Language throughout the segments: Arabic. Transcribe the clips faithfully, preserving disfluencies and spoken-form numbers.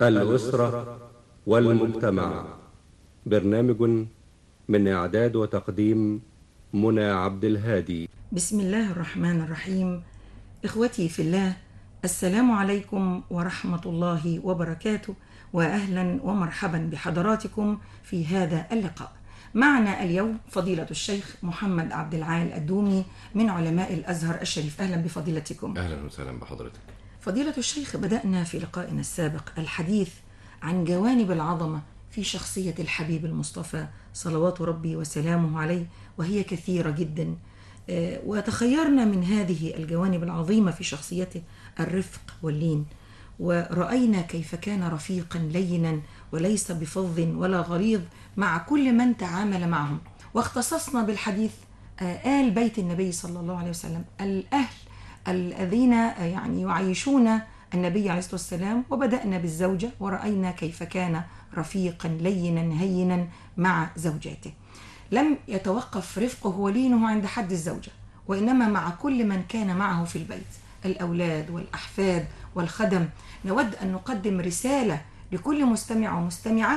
الأسرة والمجتمع. برنامج من إعداد وتقديم منى عبد الهادي. بسم الله الرحمن الرحيم. إخوتي في الله، السلام عليكم ورحمة الله وبركاته، وأهلا ومرحبا بحضراتكم في هذا اللقاء. معنا اليوم فضيلة الشيخ محمد عبد العال الدومي من علماء الأزهر الشريف. أهلا بفضيلتكم. أهلا وسهلا بحضرتك. فضيلة الشيخ، بدأنا في لقائنا السابق الحديث عن جوانب العظمة في شخصية الحبيب المصطفى صلوات ربي وسلامه عليه، وهي كثيرة جدا، وتخيرنا من هذه الجوانب العظيمة في شخصيته الرفق واللين، ورأينا كيف كان رفيقا لينا وليس بفظ ولا غليظ مع كل من تعامل معهم. واختصصنا بالحديث آل بيت النبي صلى الله عليه وسلم، الأهل الذين يعني يعيشون النبي عليه الصلاة والسلام، وبدأنا بالزوجة ورأينا كيف كان رفيقا لينا هينا مع زوجاته. لم يتوقف رفقه ولينه عند حد الزوجة، وإنما مع كل من كان معه في البيت، الأولاد والأحفاد والخدم. نود أن نقدم رسالة لكل مستمع ومستمعة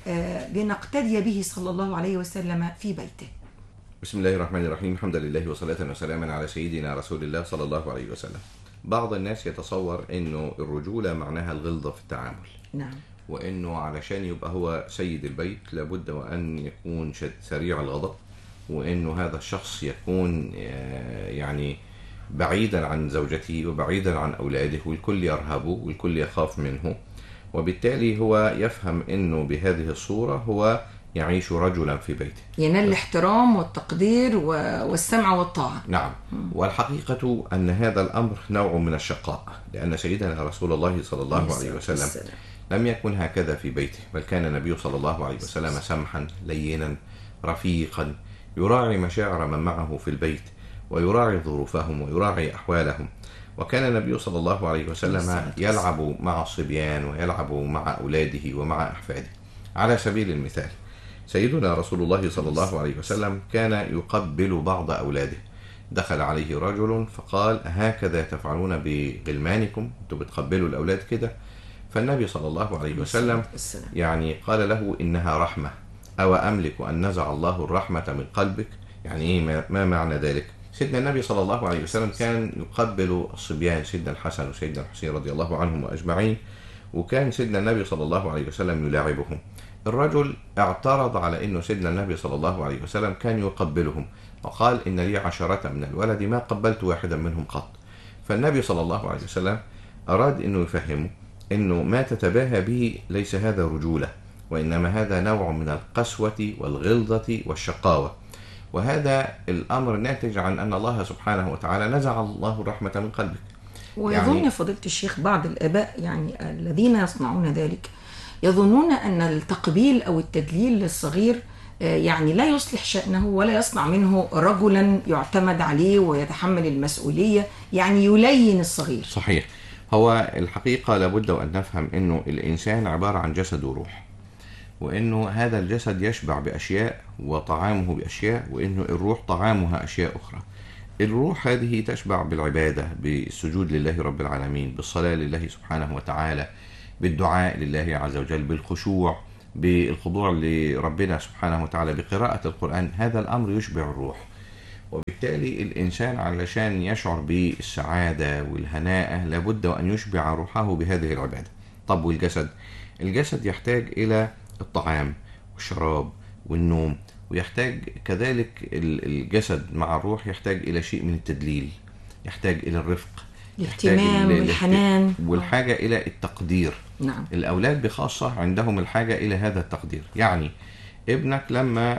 بنقتدي به صلى الله عليه وسلم في بيته. بسم الله الرحمن الرحيم. الحمد لله وصلاة وسلاما على سيدنا رسول الله صلى الله عليه وسلم. بعض الناس يتصور أنه الرجولة معناها الغلظة في التعامل. نعم. وأنه علشان يبقى هو سيد البيت لابد وأن يكون سريع الغضب، وأنه هذا الشخص يكون يعني بعيدا عن زوجته وبعيدا عن أولاده، والكل يرهبه والكل يخاف منه، وبالتالي هو يفهم أنه بهذه الصورة هو يعيش رجلا في بيته، ينال الاحترام والتقدير والسمع والطاعة. نعم. والحقيقة أن هذا الأمر نوع من الشقاء، لأن سيدنا رسول الله صلى الله عليه وسلم لم يكن هكذا في بيته، بل كان النبي صلى الله عليه وسلم سمحا لينا رفيقا، يراعي مشاعر من معه في البيت ويراعي ظروفهم ويراعي أحوالهم. وكان النبي صلى الله عليه وسلم يلعب مع الصبيان ويلعب مع أولاده ومع أحفاده. على سبيل المثال، سيدنا رسول الله صلى الله عليه وسلم كان يقبل بعض أولاده. دخل عليه رجل فقال: هكذا تفعلون بغلمانكم؟ أنتم بتقبلوا الأولاد كده؟ فالنبي صلى الله عليه وسلم يعني قال له: إنها رحمة، أو أملك أن نزع الله الرحمة من قلبك؟ يعني إيه؟ ما معنى ذلك؟ سيدنا النبي صلى الله عليه وسلم كان يقبل الصبيان، سيدنا الحسن وسيدنا الحسين رضي الله عنهم وأجمعين، وكان سيدنا النبي صلى الله عليه وسلم يلاعبهم. الرجل اعترض على أنه سيدنا النبي صلى الله عليه وسلم كان يقبلهم، وقال: إن لي عشرة من الولد ما قبلت واحدا منهم قط. فالنبي صلى الله عليه وسلم أراد أنه يفهمه أنه ما تتباهى به ليس هذا رجولة، وإنما هذا نوع من القسوة والغلظة والشقاوة، وهذا الأمر ناتج عن أن الله سبحانه وتعالى نزع الله الرحمة من قلبك. ويظن يعني فضيلة الشيخ بعض الآباء يعني الذين يصنعون ذلك يظنون أن التقبيل أو التدليل للصغير يعني لا يصلح شأنه ولا يصنع منه رجلا يعتمد عليه ويتحمل المسؤولية، يعني يلين الصغير. صحيح. هو الحقيقة لابد أن نفهم أنه الإنسان عبارة عن جسد وروح، وأنه هذا الجسد يشبع بأشياء وطعامه بأشياء، وأنه الروح طعامها أشياء أخرى. الروح هذه تشبع بالعبادة، بالسجود لله رب العالمين، بالصلاة لله سبحانه وتعالى، بالدعاء لله عز وجل، بالخشوع، بالخضوع لربنا سبحانه وتعالى، بقراءة القرآن. هذا الأمر يشبع الروح، وبالتالي الإنسان علشان يشعر بالسعادة والهناء لابد أن يشبع روحه بهذه العبادة. طب والجسد؟ الجسد يحتاج إلى الطعام والشراب والنوم، ويحتاج كذلك الجسد مع الروح يحتاج إلى شيء من التدليل، يحتاج إلى الرفق، الاهتمام والحنان، والحاجة إلى التقدير. نعم. الأولاد بخاصة عندهم الحاجة إلى هذا التقدير. يعني ابنك لما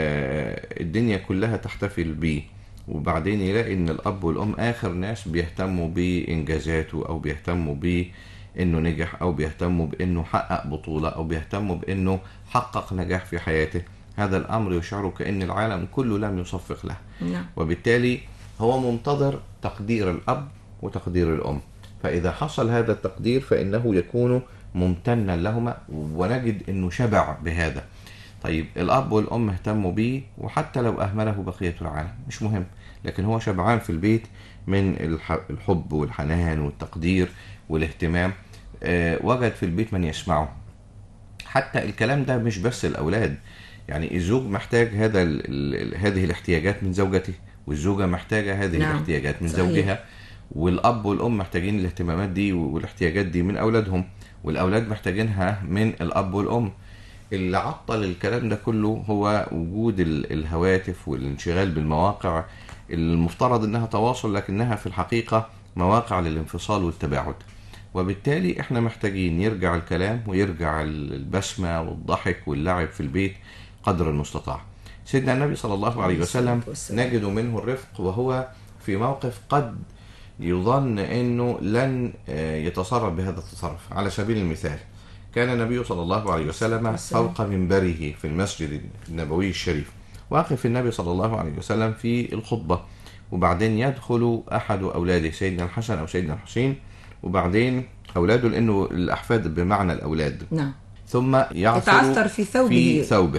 الدنيا كلها تحتفل به، وبعدين يلاقي ان الاب والام اخر ناس بيهتموا بانجازاته، او بيهتموا بانه نجح، او بيهتموا بانه حقق بطولة، او بيهتموا بانه حقق نجاح في حياته، هذا الامر يشعره كأن العالم كله لم يصفق له. نعم. وبالتالي هو منتظر تقدير الاب وتقدير الام، فاذا حصل هذا التقدير فانه يكون ممتنا لهما، ونجد انه شبع بهذا. طيب الأب والأم اهتموا بيه، وحتى لو أهمله بقية العالم مش مهم، لكن هو شبعان في البيت من الحب والحنان والتقدير والاهتمام. وجد في البيت من يسمعه. حتى الكلام ده مش بس الأولاد، يعني الزوج محتاج هذا ال ال هذه الاحتياجات من زوجته، والزوجة محتاجة هذه نعم. الاحتياجات من صحيح. زوجها، والأب والأم محتاجين الاهتمامات دي والاحتياجات دي من أولادهم، والأولاد محتاجينها من الأب والأم. اللي عطل الكلام ده كله هو وجود الهواتف والانشغال بالمواقع المفترض انها تواصل، لكنها في الحقيقة مواقع للانفصال والتباعد. وبالتالي احنا محتاجين يرجع الكلام ويرجع البسمة والضحك واللعب في البيت قدر المستطاع. سيدنا النبي صلى الله عليه وسلم نجد منه الرفق، وهو في موقف قد يظن انه لن يتصرف بهذا التصرف. على سبيل المثال، كان النبي صلى الله عليه وسلم فوق منبره في المسجد النبوي الشريف، واقف النبي صلى الله عليه وسلم في الخطبة، وبعدين يدخل أحد أولاده سيدنا الحسن أو سيدنا الحسين، وبعدين أولاده لأنه الأحفاد بمعنى الأولاد نعم. ثم يتعثر في ثوبه في ثوبه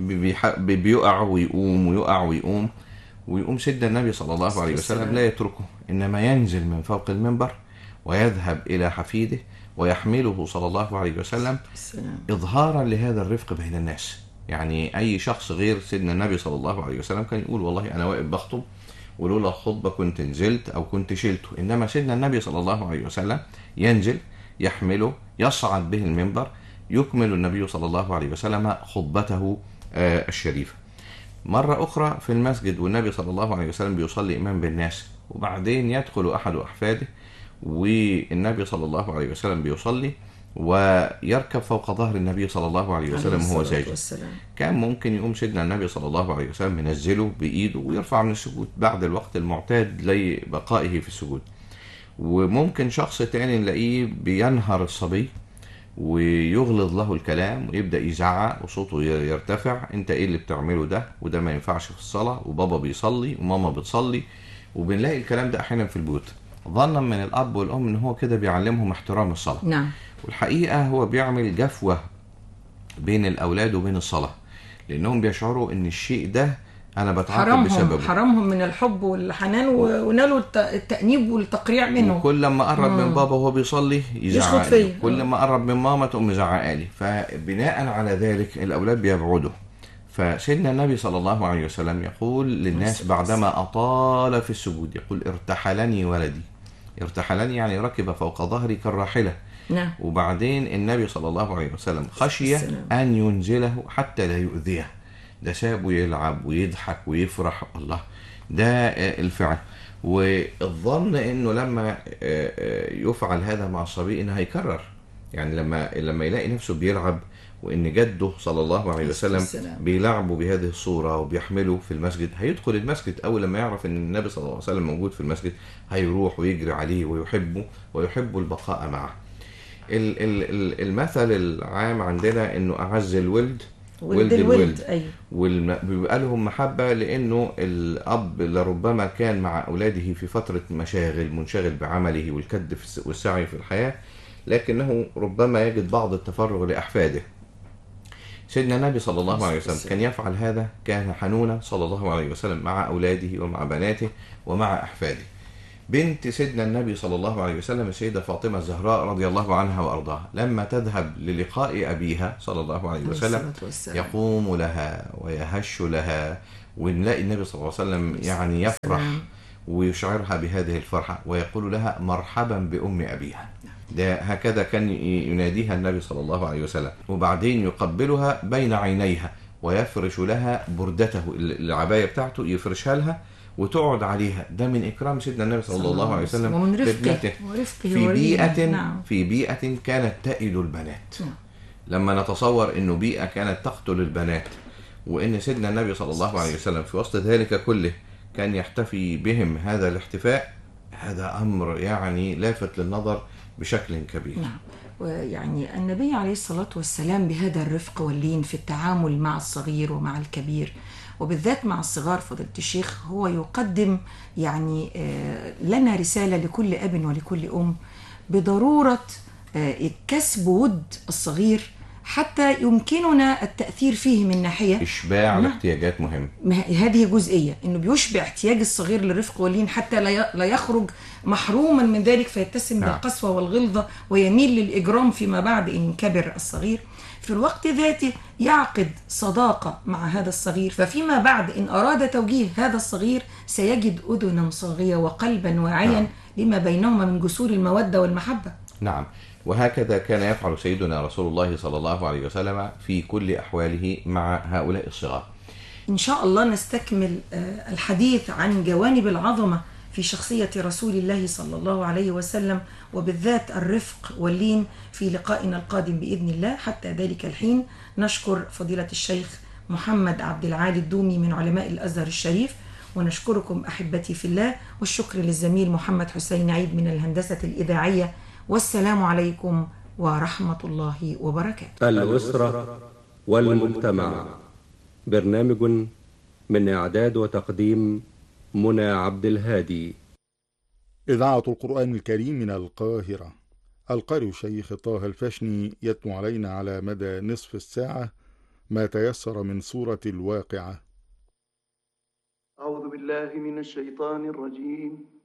بيقع ويقوم ويقع ويقوم ويقوم سيدنا النبي صلى الله عليه وسلم لا يتركه، إنما ينزل من فوق المنبر ويذهب إلى حفيده ويحمله صلى الله عليه وسلم إظهارا لهذا الرفق بين الناس. يعني أي شخص غير سيدنا النبي صلى الله عليه وسلم كان يقول والله أنا واقف بخطب ولولا الخطبة كنت نزلت أو كنت شلته، إنما سيدنا النبي صلى الله عليه وسلم ينزل يحمله يصعد به المنبر، يكمل النبي صلى الله عليه وسلم خطبته الشريفة. مرة أخرى في المسجد والنبي صلى الله عليه وسلم بيصلي إمام بالناس، وبعدين يدخل أحد أحفاده والنبي صلى الله عليه وسلم بيصلي ويركب فوق ظهر النبي صلى الله عليه وسلم وهو ساجد. كان ممكن يقوم سيدنا النبي صلى الله عليه وسلم ينزله بإيده ويرفع من السجود بعد الوقت المعتاد لبقائه في السجود. وممكن شخص تاني نلاقيه بينهر الصبي ويغلظ له الكلام ويبدأ يزعق وصوته يرتفع، انت ايه اللي بتعمله ده، وده ما ينفعش في الصلاة، وبابا بيصلي وماما بتصلي. وبنلاقي الكلام ده احيانا في البيوت ظنا من الأب والأم ان هو كده بيعلمهم احترام الصلاة. نعم. والحقيقة هو بيعمل جفوة بين الأولاد وبين الصلاة، لأنهم بيشعروا ان الشيء ده أنا بتعاقب بسببه. حرمهم من الحب والحنان ونالوا التأنيب والتقريع منه. وكل لما قرب من بابا وهو بيصلي يزعق لي، كل ما قرب من ماما تقوم مزعقة لي، فبناء على ذلك الأولاد بيبعدوا. فسيدنا النبي صلى الله عليه وسلم يقول للناس بعدما أطال في السجود، يقول ارتحلني ولدي. ارتحلني يعني ركب فوق ظهري كالراحلة. نعم. وبعدين النبي صلى الله عليه وسلم خشي أن ينزله حتى لا يؤذيه، ده سابه يلعب ويضحك ويفرح. الله، ده الفعل. والظن انه لما يفعل هذا مع الصبي انه هيكرر، يعني لما لما يلاقي نفسه بيلعب وان جده صلى الله عليه وسلم بيلعبه بهذه الصورة وبيحمله في المسجد، هيدخل المسجد اول لما يعرف ان النبي صلى الله عليه وسلم موجود في المسجد هيروح ويجري عليه ويحبه ويحب البقاء معه. المثل العام عندنا انه اعز الولد ولد الولد. أيوة. وبيبقى لهم محبة لأنه الأب لربما كان مع أولاده في فترة مشاغل، منشغل بعمله والكد والسعي في الحياة، لكنه ربما يجد بعض التفرغ لأحفاده. سيدنا النبي صلى الله عليه وسلم كان يفعل هذا، كان حنونا صلى الله عليه وسلم مع أولاده ومع بناته ومع أحفاده. بنت سيدنا النبي صلى الله عليه وسلم السيدة فاطمة الزهراء رضي الله عنها وأرضاها، لما تذهب للقاء أبيها صلى الله عليه وسلم يقوم لها ويهش لها، ونلاقي النبي صلى الله عليه وسلم يعني يفرح ويشعرها بهذه الفرحة ويقول لها مرحبا بأم أبيها. ده هكذا كان يناديها النبي صلى الله عليه وسلم. وبعدين يقبلها بين عينيها ويفرش لها بردته، العباية بتاعته يفرشها لها وتقعد عليها. ده من إكرام سيدنا النبي صلى الله عليه وسلم ومن رفقه في بيئة نعم. في بيئة كانت تئد البنات. نعم. لما نتصور إنه بيئة كانت تقتل البنات، وإن سيدنا النبي صلى الله عليه وسلم في وسط ذلك كله كان يحتفي بهم هذا الاحتفاء، هذا أمر يعني لافت للنظر بشكل كبير. نعم. ويعني النبي عليه الصلاة والسلام بهذا الرفق واللين في التعامل مع الصغير ومع الكبير، وبالذات مع الصغار فضيلة الشيخ، هو يقدم يعني لنا رسالة لكل أب ولكل أم بضرورة كسب ود الصغير حتى يمكننا التأثير فيه من ناحية إشباع الاحتياجات مهم. هذه جزئية، إنه بيشبع احتياج الصغير للرفق واللين حتى لا يخرج محروما من ذلك فيتسم نعم. بالقسوة والغلظة ويميل للإجرام فيما بعد إن كبر الصغير. في الوقت ذاته يعقد صداقة مع هذا الصغير، ففيما بعد إن أراد توجيه هذا الصغير سيجد أذنا صاغية وقلبا واعيا نعم. لما بينهما من جسور المودة والمحبة. نعم، وهكذا كان يفعل سيدنا رسول الله صلى الله عليه وسلم في كل أحواله مع هؤلاء الصغار. إن شاء الله نستكمل الحديث عن جوانب العظمة في شخصية رسول الله صلى الله عليه وسلم، وبالذات الرفق واللين في لقائنا القادم بإذن الله. حتى ذلك الحين نشكر فضيلة الشيخ محمد عبد العالي الدومي من علماء الأزهر الشريف، ونشكركم أحبتي في الله، والشكر للزميل محمد حسين عيد من الهندسة الإذاعية. والسلام عليكم ورحمة الله وبركاته. الأسرة والمجتمع، برنامج من إعداد وتقديم منى عبد الهادي. إذاعة القرآن الكريم من القاهرة. القارئ الشيخ طه الفشني يتلو علينا على مدى نصف الساعة ما تيسر من سورة الواقعة. أعوذ بالله من الشيطان الرجيم.